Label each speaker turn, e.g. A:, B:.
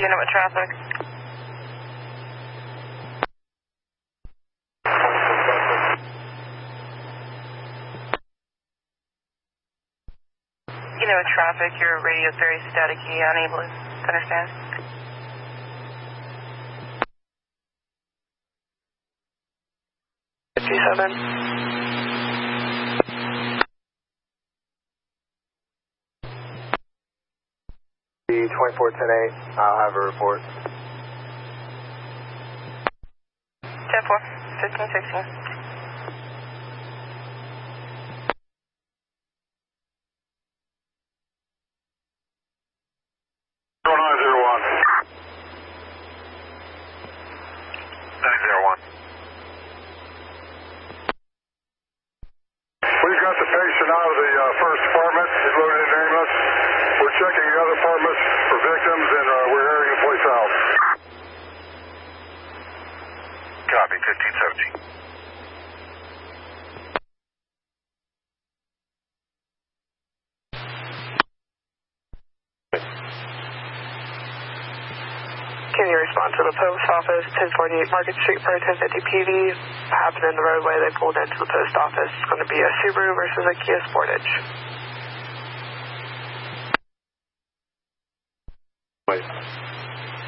A: unit with traffic. Unit with traffic, your radio is very staticky, unable to understand.
B: B2410-8, I'll have a report.
A: 10-4, 15-16.
C: We've got the patient out of the first apartment. He's loaded in ambulance. We're checking the other apartments for victims, and we're airing the place out. Copy, 1517.
D: Can you respond to the post office, 1048 Market Street for a 1050 PV? Happened in the roadway, they pulled into the post office. It's going to be a Subaru versus a Kia Sportage.
B: Wait.